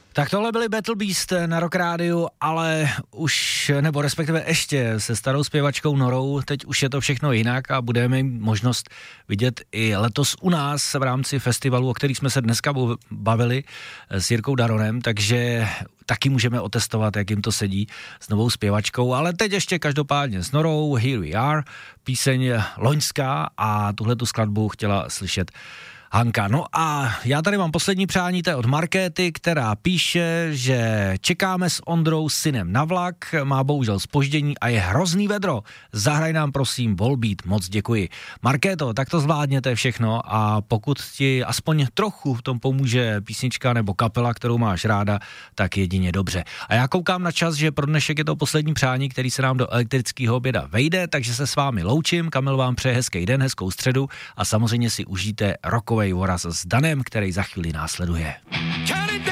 Tak tohle byly Battle Beast na Rock Rádiu, ale už, nebo respektive ještě se starou zpěvačkou Norou, teď už je to všechno jinak a budeme mít možnost vidět i letos u nás v rámci festivalu, o kterých jsme se dneska bavili s Jirkou Daronem, takže taky můžeme otestovat, jak jim to sedí s novou zpěvačkou, ale teď ještě každopádně s Norou, Here We Are, píseň loňská a tuhletu skladbu chtěla slyšet Hanka. No a já tady mám poslední přání, to je od Markéty, která píše, že čekáme s Ondrou synem na vlak, má bohužel zpoždění a je hrozný vedro. Zahraj nám prosím Volbeat, moc děkuji. Markéto, tak to zvládněte všechno a pokud ti aspoň trochu v tom pomůže písnička nebo kapela, kterou máš ráda, tak jedině dobře. A já koukám na čas, že pro dnešek je to poslední přání, který se nám do elektrického oběda vejde, takže se s vámi loučím. Kamil vám přeje hezký den, hezkou středu a samozřejmě si užijte rokové voraz s Danem, který za chvíli následuje.